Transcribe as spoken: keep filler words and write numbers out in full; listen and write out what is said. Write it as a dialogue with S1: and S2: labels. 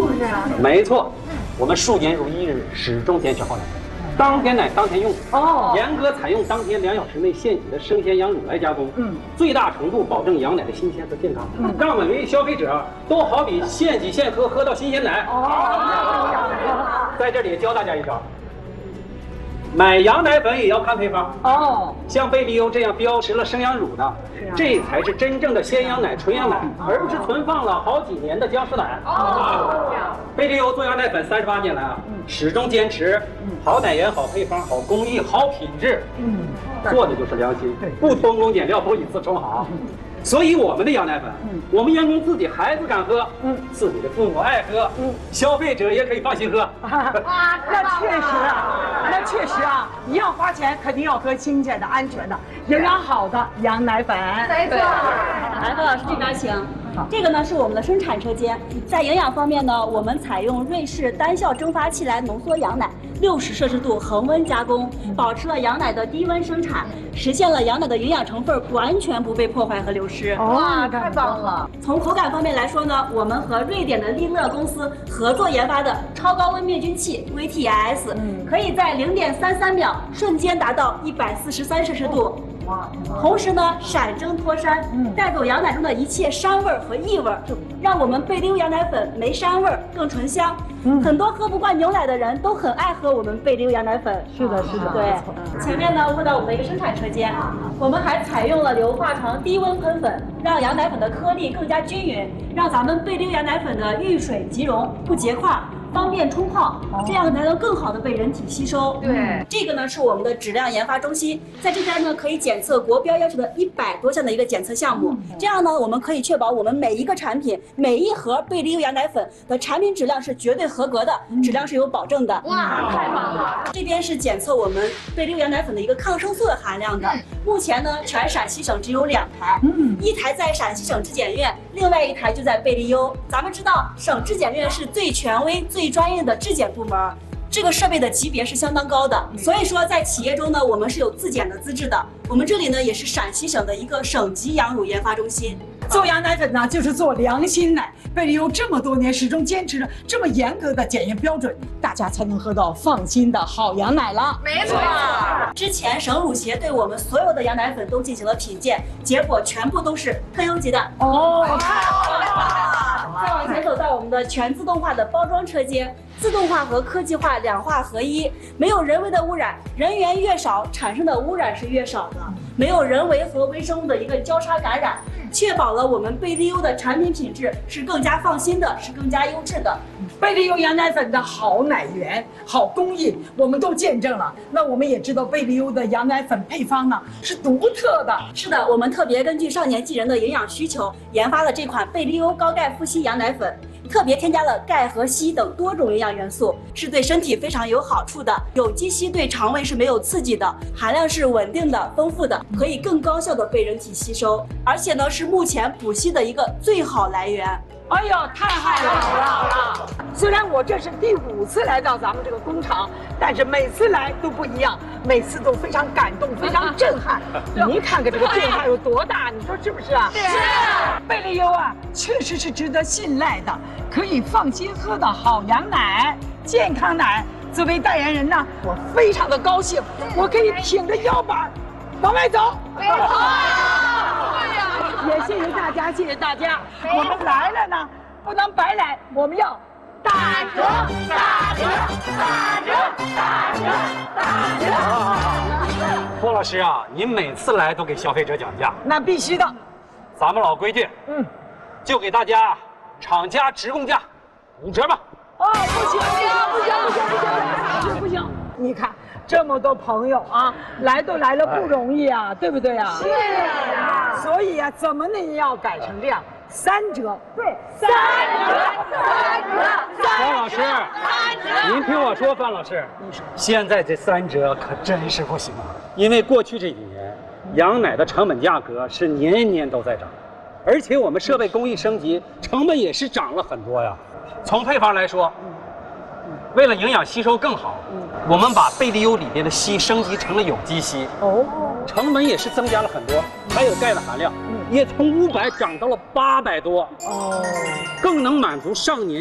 S1: 就是啊。
S2: 没错，我们数年如一日，始终坚持好奶。当天奶当天用，哦，严格采用当天两小时内现挤的生鲜羊乳来加工，嗯，最大程度保证羊奶的新鲜和健康，嗯，让每位消费者都好比现挤现喝，喝到新鲜奶。哦，在这里教大家一招。买羊奶粉也要看配方哦，像贝利优这样标识了生羊乳的，啊、这才是真正的鲜羊奶、纯羊奶，哦、而不是存放了好几年的僵尸奶。哦，贝利优做羊奶粉三十八年来啊，嗯、始终坚持好奶源、好配方、好工艺、好品质，嗯，做的就是良心，不偷工减料，不以次充好。嗯，所以我们的羊奶粉，嗯，我们员工自己孩子敢喝，嗯，自己的父母爱喝，嗯，消费者也可以放心喝。
S3: 啊，那确实啊，那确实啊，你要花钱，肯定要喝新鲜的、安全的、营养好的羊奶粉。
S1: 没错。
S4: 来，何老师这边请。这个呢是我们的生产车间，在营养方面呢，我们采用瑞士单效蒸发器来浓缩羊奶，六十摄氏度恒温加工，保持了羊奶的低温生产，实现了羊奶的营养成分完全不被破坏和流失。
S1: 哇，太棒了！
S4: 从口感方面来说呢，我们和瑞典的利乐公司合作研发的超高温灭菌器 V T S， 可以在零点三三秒瞬间达到一百四十三摄氏度。同时呢，闪蒸脱膻，带走羊奶中的一切膻味和异味，让我们贝利优羊奶粉没膻味更醇香。很多喝不惯牛奶的人都很爱喝我们贝利优羊奶粉。
S3: 是的，是的。
S4: 对，前面呢问到我们的一个生产车间，我们还采用了硫化床低温喷粉，让羊奶粉的颗粒更加均匀，让咱们贝利优羊奶粉的遇水即溶，不结块。方便冲泡，这样才能更好的被人体吸收。
S1: 对，
S4: 这个呢是我们的质量研发中心，在这边呢可以检测国标要求的一百多项的一个检测项目。这样呢，我们可以确保我们每一个产品、每一盒贝利优羊奶粉的产品质量是绝对合格的，质量是有保证的。
S1: 哇，太棒了！
S4: 这边是检测我们贝利优羊奶粉的一个抗生素的含量的。目前呢，全陕西省只有两台，一台在陕西省质检院，另外一台就在贝利优。咱们知道，省质检院是最权威、最最专业的质检部门，这个设备的级别是相当高的，所以说在企业中呢，我们是有自检的资质的。我们这里呢也是陕西省的一个省级羊乳研发中心。
S3: 做羊奶粉呢，就是做良心奶。贝利优这么多年始终坚持着这么严格的检验标准，大家才能喝到放心的好羊奶了。
S1: 没错。
S4: 之前省乳协对我们所有的羊奶粉都进行了品鉴，结果全部都是特优级的。哦，太好了！再往前走到我们的全自动化的包装车间，自动化和科技化两化合一，没有人为的污染，人员越少，产生的污染是越少的，没有人为和微生物的一个交叉感染。确保了我们贝利优的产品品质是更加放心的，是更加优质的。
S3: 贝利优羊奶粉的好奶源、好工艺，我们都见证了。那我们也知道贝利优的羊奶粉配方呢是独特的。
S4: 是的，我们特别根据少年纪人的营养需求，研发了这款贝利优高钙富硒羊奶粉。特别添加了钙和硒等多种营养元素，是对身体非常有好处的。有机硒对肠胃是没有刺激的，含量是稳定的、丰富的，可以更高效的被人体吸收。而且呢，是目前补硒的一个最好来源。
S3: 哎呦，太好了！好了！虽然我这是第五次来到咱们这个工厂，但是每次来都不一样，每次都非常感动，非常震撼。你看看这个震撼有多大，你说是不是啊？
S1: 是。
S3: 贝利优啊，确实是值得信赖的，可以放心喝的好羊奶、健康奶。作为代言人呢，我非常的高兴，我可以挺着腰板往外走。
S1: 没错。
S3: 也谢谢大家，谢谢大家。我们来了呢，不能白来，我们要打折，打折，打折，打折，打折。
S2: 霍老师啊，您每次来都给消费者讲价，
S3: 那必须的。
S2: 咱们老规矩，嗯，就给大家厂家直供价五折吧。
S3: 哦，不行，不行，不行，不行，不行，不行！你看这么多朋友啊，来都来了不容易啊，对不对啊？
S1: 是啊。
S3: 所以啊，怎么呢也要改成这样，三折。对，
S1: 三折，三折，
S2: 范老师，您听我说，范老师，现在这三折可真是不行啊，因为过去这几年，羊奶的成本价格是年年都在涨，而且我们设备工艺升级，成本也是涨了很多呀。从配方来说，为了营养吸收更好，我们把贝利优里边的硒升级成了有机硒，哦，成本也是增加了很多，还有钙的含量也从五百涨到了八百多，哦，更能满足上年